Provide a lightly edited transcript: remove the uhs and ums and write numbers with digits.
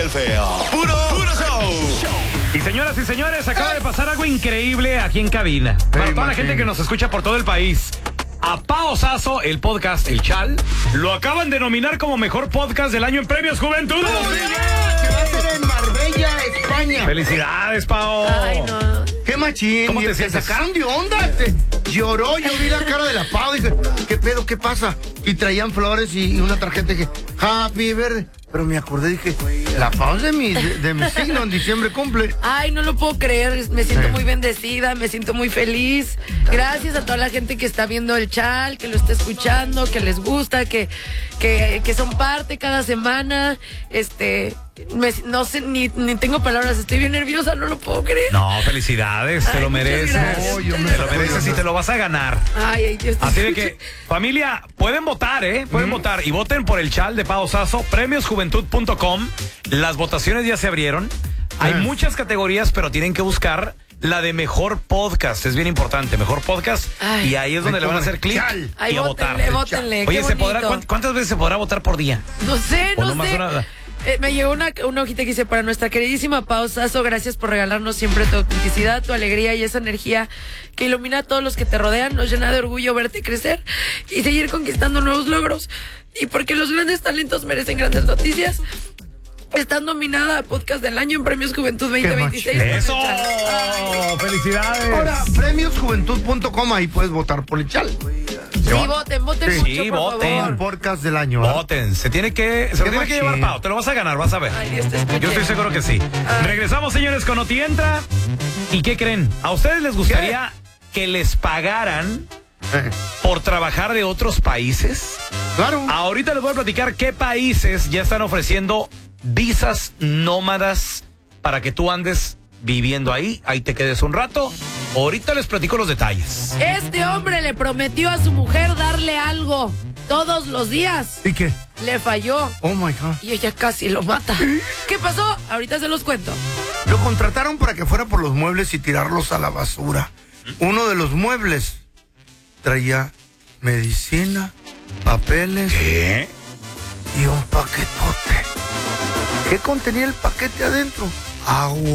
el feo. Puro show. Y señoras y señores, acaba de pasar algo increíble aquí en cabina. Para toda la gente que nos escucha por todo el país. A Pao Sasso, el podcast El Chal, lo acaban de nominar como mejor podcast del año en Premios Juventud. Se va a hacer en Marbella, España. ¡Felicidades, Pao! Ay, no. ¡Qué machín! ¿Cómo te Se sientes? sacaron de onda. Lloró, yo vi la cara de la Pau. Dije, ¿qué pedo? ¿Qué pasa? Y traían flores y una tarjeta que Happy Birthday. Pero me acordé, dije, la Pau de mi signo, en diciembre cumple. Ay, no lo puedo creer. Me siento muy bendecida, me siento muy feliz. Gracias a toda la gente que está viendo el Chal, que lo está escuchando, que les gusta, que son parte cada semana. No sé, ni tengo palabras, estoy bien nerviosa, no lo puedo creer. No, felicidades, te lo Muchas mereces. gracias. Te lo mereces y te lo vas a ganar. Ay, Dios. Así de que, familia, pueden votar, Pueden votar y voten por el Chal de Pao Sasso, premiosjuventud.com. Las votaciones ya se abrieron. Hay muchas categorías, pero tienen que buscar la de mejor podcast. Es bien importante, mejor podcast. Ay. Y ahí es donde le van a hacer clic Ay, y a votar. vótenle. Oye, qué bonito. ¿cuántas veces se podrá votar por día? No sé, ¿O no nomás sé. una? Me llegó una hojita que dice: para nuestra queridísima Pao Sasso, gracias por regalarnos siempre tu autenticidad, tu alegría y esa energía que ilumina a todos los que te rodean. Nos llena de orgullo verte crecer y seguir conquistando nuevos logros. Y porque los grandes talentos merecen grandes noticias, estás nominada a Podcast del Año en Premios Juventud 2026. ¡Eso! Ay. ¡Felicidades! Ahora, premiosjuventud.com, ahí puedes votar por el Chal. Sí, voten mucho, Sí, por voten. favor. El podcast del año. ¿eh? Voten, se lo tiene que llevar Pao, te lo vas a ganar, vas a ver. Ay, Dios te escuche. Yo estoy seguro que sí. Regresamos, señores, con Oti Entra. ¿Y qué creen? ¿A ustedes les gustaría que les pagaran por trabajar de otros países? Claro. Ahorita les voy a platicar qué países ya están ofreciendo visas nómadas para que tú andes viviendo ahí te quedes un rato. Ahorita les platico los detalles. Este hombre le prometió a su mujer darle algo todos los días. ¿Y qué? Le falló. Oh my God. Y ella casi lo mata. ¿Qué pasó? Ahorita se los cuento. Lo contrataron para que fuera por los muebles y tirarlos a la basura. Uno de los muebles traía medicina, papeles ¿Qué? y un paquetote. ¿Qué contenía el paquete adentro? Agua.